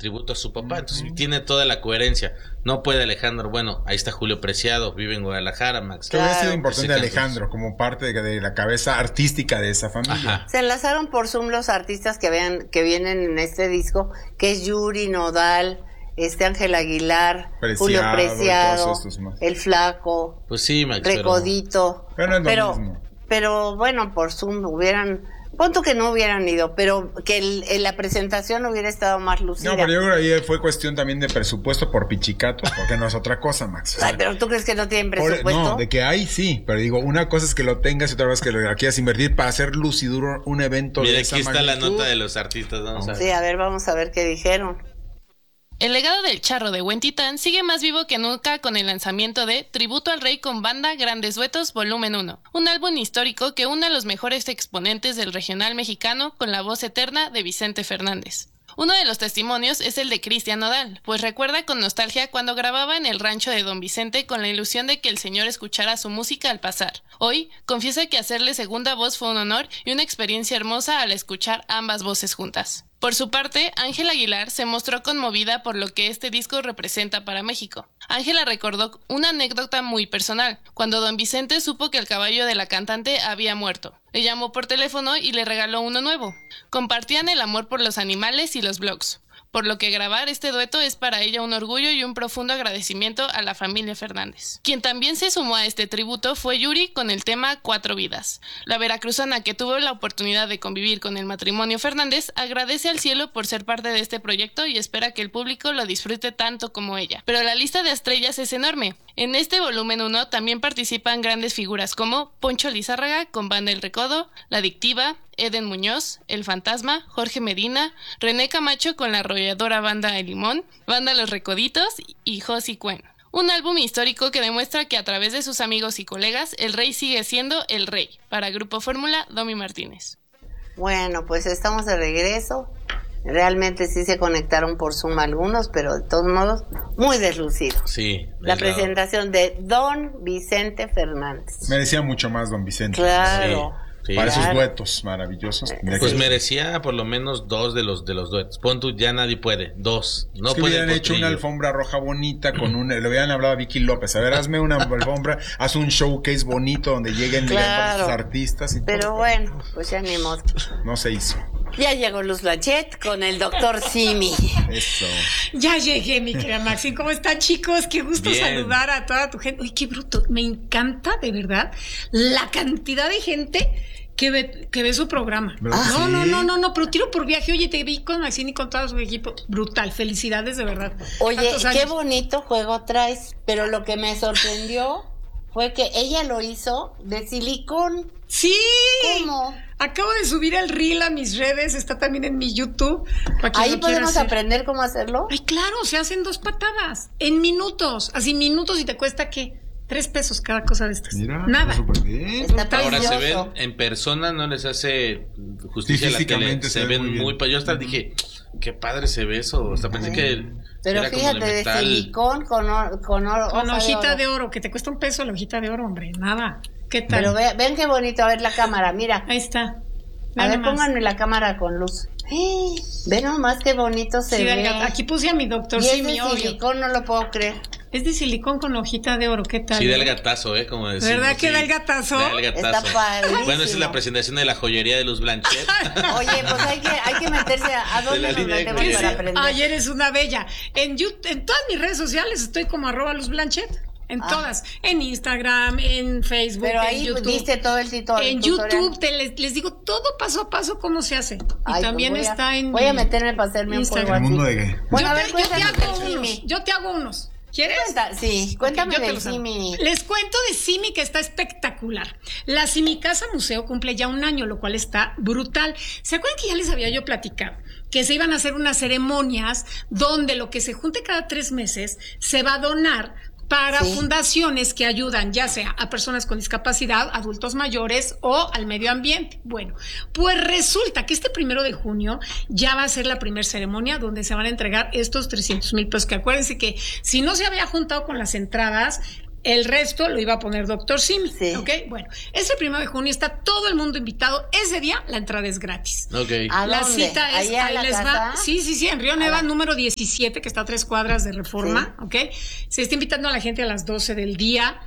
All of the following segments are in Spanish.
tributo a su papá. Entonces tiene toda la coherencia. No puede Alejandro, bueno, ahí está Julio Preciado, vive en Guadalajara, Max. Que hubiera sido importante Alejandro como parte de la cabeza artística de esa familia. Ajá. Se enlazaron por Zoom los artistas que vienen en este disco, que es Yuri, Nodal, Ángel Aguilar, Preciado, Julio Preciado, El Flaco, pues sí, Max, Recodito. Pero no es lo mismo. Pero bueno, por Zoom punto que no hubieran ido, pero que la presentación hubiera estado más lucida. No, pero yo creo que ahí fue cuestión también de presupuesto por pichicatos, porque no es otra cosa, Max. Ay, pero ¿tú crees que no tienen presupuesto? No, de que hay, sí, pero digo, una cosa es que lo tengas y otra vez que lo quieras invertir para hacer luciduro un evento de esa magnitud. Mira, aquí está la nota de los artistas, vamos a ver. Sí, a ver, vamos a ver qué dijeron. El legado del charro de Buen Titán sigue más vivo que nunca con el lanzamiento de Tributo al Rey con Banda Grandes Duetos Volumen 1, un álbum histórico que une a los mejores exponentes del regional mexicano con la voz eterna de Vicente Fernández. Uno de los testimonios es el de Cristian Nodal, pues recuerda con nostalgia cuando grababa en el rancho de Don Vicente con la ilusión de que el señor escuchara su música al pasar. Hoy, confiesa que hacerle segunda voz fue un honor y una experiencia hermosa al escuchar ambas voces juntas. Por su parte, Ángela Aguilar se mostró conmovida por lo que este disco representa para México. Ángela recordó una anécdota muy personal, cuando Don Vicente supo que el caballo de la cantante había muerto. Le llamó por teléfono y le regaló uno nuevo. Compartían el amor por los animales y los blogs, por lo que grabar este dueto es para ella un orgullo y un profundo agradecimiento a la familia Fernández. Quien también se sumó a este tributo fue Yuri con el tema 4 vidas. La veracruzana, que tuvo la oportunidad de convivir con el matrimonio Fernández, agradece al cielo por ser parte de este proyecto y espera que el público lo disfrute tanto como ella. Pero la lista de estrellas es enorme. En este volumen 1 también participan grandes figuras como Poncho Lizárraga con Banda El Recodo, La Adictiva, Eden Muñoz, El Fantasma, Jorge Medina, René Camacho con la arrolladora Banda El Limón, Banda Los Recoditos y Josie Cuen. Un álbum histórico que demuestra que a través de sus amigos y colegas, el rey sigue siendo el rey. Para Grupo Fórmula, Domi Martínez. Bueno, pues estamos de regreso. Realmente sí se conectaron por Zoom algunos, pero de todos modos, muy deslucido. Sí. La presentación de Don Vicente Fernández. Merecía mucho más Don Vicente. Claro. Sí, para esos duetos maravillosos. Pues merecía por lo menos 2 de los duetos. Pon tú, ya nadie puede. 2. No es que puede. hubieran hecho una alfombra roja bonita con le hubieran hablado a Vicky López. A ver, hazme una alfombra, haz un showcase bonito donde lleguen los artistas y pero todo. Bueno, pues ya ni modo. No se hizo. Ya llegó Luz Blanchet con el doctor Simi. Eso. Ya llegué, mi querida Maxi. ¿Cómo están, chicos? Qué gusto saludar a toda tu gente. Uy, qué bruto. Me encanta, de verdad, la cantidad de gente que ve su programa. No, pero tiro por viaje. Oye, te vi con Maxine y con todo su equipo. Brutal, felicidades, de verdad. Oye, qué bonito juego traes, pero lo que me sorprendió fue que ella lo hizo de silicón. Sí. ¿Cómo? Acabo de subir el reel a mis redes, está también en mi YouTube. Ahí podemos aprender cómo hacerlo. Ay, claro, se hacen 2 patadas, en minutos, así minutos, y te cuesta, ¿qué? 3 pesos cada cosa de estas. Mira, nada. Súper bien. Ahora se ven en persona, no les hace justicia a la tele. Se ven muy yo hasta dije, qué padre se ve eso. Hasta pensé que pero era fíjate, como de silicón con oro. Con hojita de oro, que te cuesta $1 la hojita de oro, hombre, nada. ¿Qué tal? Pero ven qué bonito, a ver la cámara, mira. Ahí está. A ver, pónganme la cámara con luz. Ve nomás qué bonito se ve. Aquí puse a mi doctor Simi, obvio. Silicón, no lo puedo creer. Es de silicón con hojita de oro, ¿qué tal? Sí, da el gatazo, como decimos. ¿Verdad que da el gatazo? Da el gatazo. Está padrísimo. Bueno, esa es la presentación de la joyería de Luz Blanchet. Oye, pues hay que meterse a dónde nos metemos para aprender. Ayer es una bella. En todas mis redes sociales estoy como @Luz Blanchet. En todas, en Instagram, en Facebook, pero ahí en YouTube. Diste todo el tutorial. En YouTube les digo todo paso a paso cómo se hace. Y también pues está en. Voy a meterme para hacerme Instagram. un polvo así. Bueno, yo te hago unos. ¿Quieres? Sí, cuéntame del Simi. Les cuento de Simi, que está espectacular. La Simi Casa Museo cumple ya 1 año, lo cual está brutal. ¿Se acuerdan que ya les había yo platicado que se iban a hacer unas ceremonias donde lo que se junte cada 3 meses se va a donar para fundaciones que ayudan ya sea a personas con discapacidad, adultos mayores o al medio ambiente? Bueno, pues resulta que este 1 de junio ya va a ser la primera ceremonia donde se van a entregar estos 300,000 pesos, que acuérdense que si no se había juntado con las entradas, El resto lo iba a poner Dr. Simi. Sí. ¿Ok? Bueno, ese 1 de junio está todo el mundo invitado. Ese día la entrada es gratis. Ok. ¿A La dónde? cita es, ¿Allá ahí a la les casa? va. Sí, en Río Neva, número 17, que está a 3 cuadras de Reforma, ¿ok? Se está invitando a la gente a las 12 del día,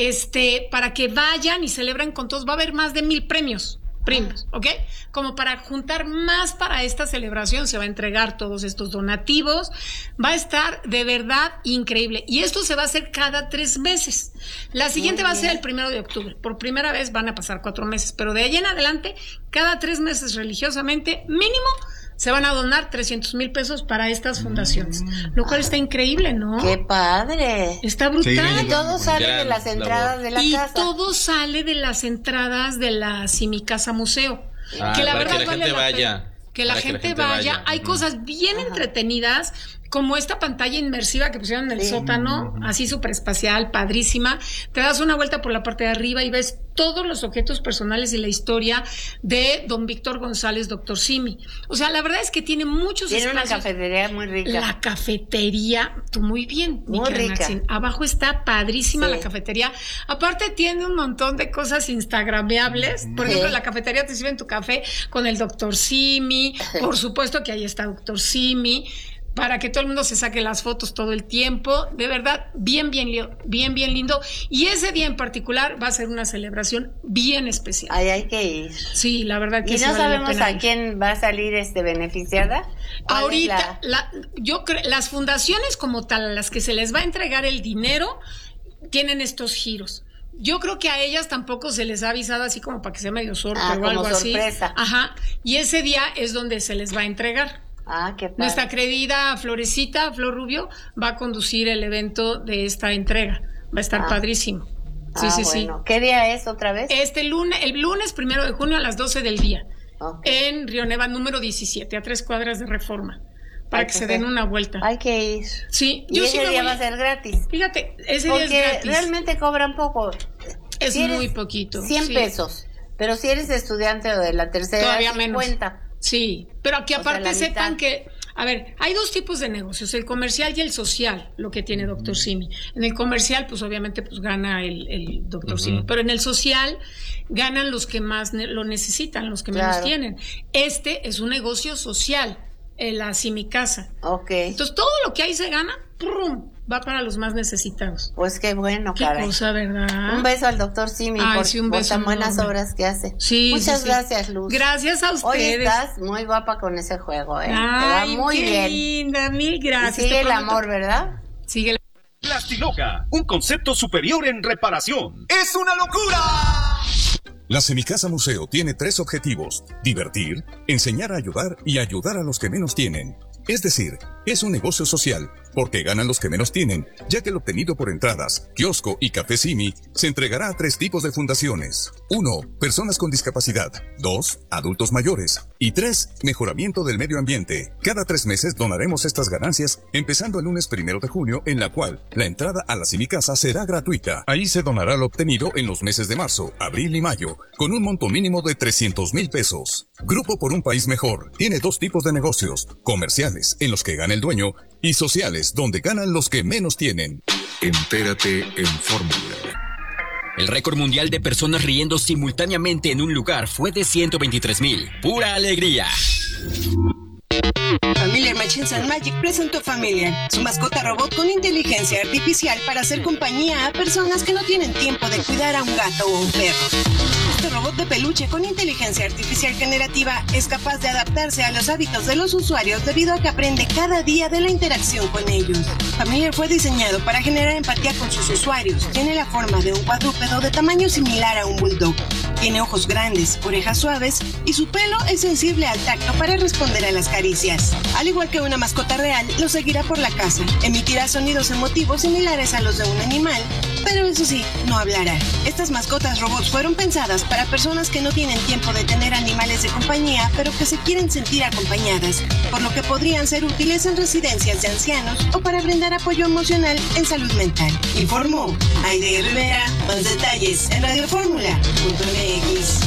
para que vayan y celebren con todos. Va a haber más de 1,000 premios, ¿ok? Como para juntar más para esta celebración, se va a entregar todos estos donativos. Va a estar de verdad increíble. Y esto se va a hacer cada 3 meses. La siguiente va a ser el 1 de octubre. Por primera vez van a pasar 4 meses, pero de ahí en adelante, cada 3 meses religiosamente, mínimo, se van a donar 300,000 pesos para estas fundaciones. Lo cual está increíble, ¿no? ¡Qué padre! Está brutal. Y todo sale de las Gran entradas labor. de la Y casa. todo sale de las entradas de la Simi Casa Museo. Que la para verdad que la vale gente la vaya. pena. Que la Para gente vaya. Hay cosas bien entretenidas, como esta pantalla inmersiva que pusieron en el sótano, así súper espacial, padrísima. Te das una vuelta por la parte de arriba y ves todos los objetos personales y la historia de don Víctor González, Dr. Simi. O sea, la verdad es que tiene muchos Tiene una espacios. cafetería muy rica. La cafetería, tú muy bien, mi Muy querida rica. Maxine. Abajo está padrísima Sí. la cafetería. Aparte tiene un montón de cosas instagrameables. Por Sí. ejemplo, la cafetería te sirven tu café con el Dr. Simi. Por supuesto que ahí está Dr. Simi. Para que todo el mundo se saque las fotos todo el tiempo. De verdad, bien lindo. Y ese día en particular va a ser una celebración bien especial. Ahí hay que ir. Sí, la verdad que Y sí no vale la sabemos pena a ir. quién va a salir beneficiada. ¿Cuál Ahorita, es la- yo creo, las fundaciones como tal, a las que se les va a entregar el dinero, tienen estos giros. Yo creo que a ellas tampoco se les ha avisado así como para que sea medio sorpresa o como algo así. sorpresa. Ajá. Y ese día es donde se les va a entregar. qué padre. Nuestra querida Florecita, Flor Rubio, va a conducir el evento de esta entrega. Va a estar padrísimo. Sí. Bueno. ¿Qué día es otra vez? El lunes 1 de junio a las 12 del día. Ok. En Río Neva, número 17, a 3 cuadras de Reforma. Para Hay que que se den ser. una vuelta. Hay que ir. Sí, Y yo ese sí me día voy. va a ser gratis. Fíjate, ese día Porque es gratis. realmente cobran poco. Es Si eres muy poquito. 100 sí. pesos. Pero si eres estudiante o de la tercera, Todavía 50. menos. Sí, pero aquí O sea, aparte la sepan mitad. que, a ver, hay 2 tipos de negocios, el comercial y el social, lo que tiene Dr. Simi. En el comercial, pues obviamente pues gana el Dr. Simi, pero en el social ganan los que más lo necesitan, los que menos Claro. tienen. Este es un negocio social, la Simi Casa. Ok. Entonces todo lo que ahí se gana, ¡prum!, va para los más necesitados. Pues qué bueno, Qué caray. cosa, ¿verdad? Un beso al doctor Simi Ay, por, sí, un por beso tan buenas enorme. obras que hace. Sí, Muchas sí. gracias, Luz. Gracias a Hoy ustedes. estás muy guapa con ese juego, ¿eh? Te va Ay, muy qué bien. linda, mil Y gracias. sigue Te el prometo- amor, ¿verdad? Sigue el Plastiloca, un concepto superior en reparación. ¡Es una locura! La Semicasa Museo tiene 3 objetivos: divertir, enseñar a ayudar y ayudar a los que menos tienen. Es decir, es un negocio social, porque ganan los que menos tienen, ya que el obtenido por entradas, kiosco y café Simi se entregará a 3 tipos de fundaciones. 1. Personas con discapacidad. 2. Adultos mayores. Y 3. Mejoramiento del medio ambiente. Cada 3 meses donaremos estas ganancias, empezando el lunes 1 de junio, en la cual la entrada a la Semicasa será gratuita. Ahí se donará lo obtenido en los meses de marzo, abril y mayo, con un monto mínimo de 300,000 pesos. Grupo por un País Mejor tiene 2 tipos de negocios: comerciales, en los que gana el dueño, y sociales, donde ganan los que menos tienen. Entérate en Fórmula. El récord mundial de personas riendo simultáneamente en un lugar fue de 123,000. ¡Pura alegría! Familiar Machines and Magic presentó Familiar, su mascota robot con inteligencia artificial para hacer compañía a personas que no tienen tiempo de cuidar a un gato o un perro. Este robot de peluche con inteligencia artificial generativa es capaz de adaptarse a los hábitos de los usuarios debido a que aprende cada día de la interacción con ellos. Familiar fue diseñado para generar empatía con sus usuarios. Tiene la forma de un cuadrúpedo de tamaño similar a un bulldog. Tiene ojos grandes, orejas suaves y su pelo es sensible al tacto para responder a las caricias. Al igual que una mascota real, lo seguirá por la casa. Emitirá sonidos emotivos similares a los de un animal, pero eso sí, no hablará. Estas mascotas robots fueron pensadas para personas que no tienen tiempo de tener animales de compañía, pero que se quieren sentir acompañadas, por lo que podrían ser útiles en residencias de ancianos o para brindar apoyo emocional en salud mental. Informó Aide Rivera. Más detalles en radioformula.mx.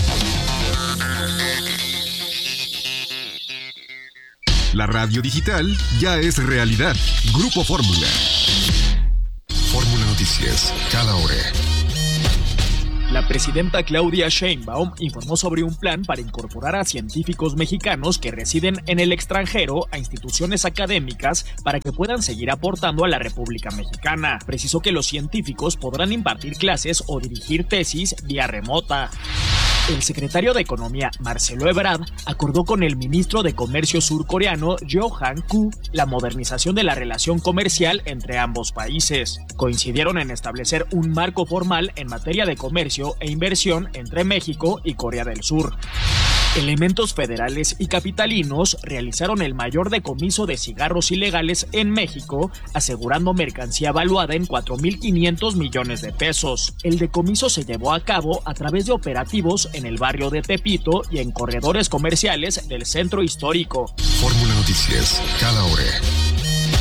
La radio digital ya es realidad. Grupo Fórmula. Fórmula Noticias. Noticias, cada hora. La presidenta Claudia Sheinbaum informó sobre un plan para incorporar a científicos mexicanos que residen en el extranjero a instituciones académicas para que puedan seguir aportando a la República Mexicana. Precisó que los científicos podrán impartir clases o dirigir tesis vía remota. El secretario de Economía, Marcelo Ebrard, acordó con el ministro de Comercio surcoreano, Jo Han-koo, la modernización de la relación comercial entre ambos países. Coincidieron en establecer un marco formal en materia de comercio e inversión entre México y Corea del Sur. Elementos federales y capitalinos realizaron el mayor decomiso de cigarros ilegales en México, asegurando mercancía valuada en 4.500 millones de pesos. El decomiso se llevó a cabo a través de operativos en el barrio de Tepito y en corredores comerciales del centro histórico. Fórmula Noticias, cada hora.